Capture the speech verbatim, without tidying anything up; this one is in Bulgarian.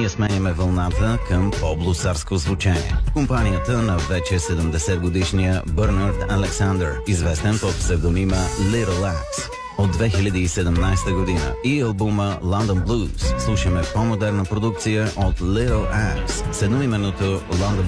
ние сменяме вълната към по-блусарско звучение. Компанията на вече седемдесет годишния Бърнард Александър, известен под псевдонима Little Axe. От две хиляди и седемнадесета година и албума London Blues слушаме по-модерна продукция от Little Axe с едноименното London